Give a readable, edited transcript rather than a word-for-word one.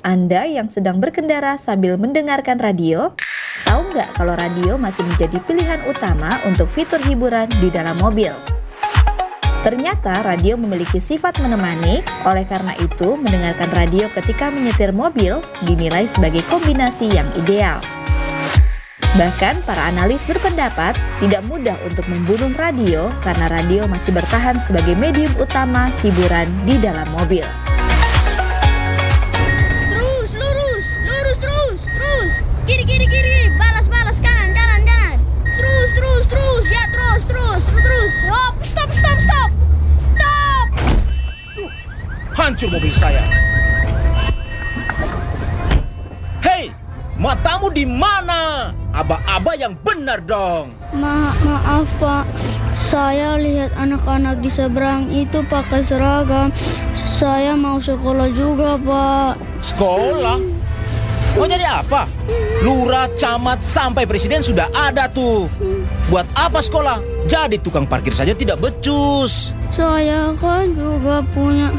Anda yang sedang berkendara sambil mendengarkan radio, tahu nggak kalau radio masih menjadi pilihan utama untuk fitur hiburan di dalam mobil? Ternyata radio memiliki sifat menemani, oleh karena itu mendengarkan radio ketika menyetir mobil dinilai sebagai kombinasi yang ideal. Bahkan para analis berpendapat tidak mudah untuk membunuh radio karena radio masih bertahan sebagai medium utama hiburan di dalam mobil. Kiri, balas, kanan, terus, ya terus, hop, stop, Hancur mobil saya. Hei, matamu di mana? Aba-aba yang benar dong. Maaf Pak, saya lihat anak-anak di seberang itu pakai seragam. Saya mau sekolah juga Pak. Sekolah? Mau jadi apa? Lurah, camat, sampai presiden sudah ada tuh. Buat apa sekolah? Jadi tukang parkir saja tidak becus. Saya kan juga punya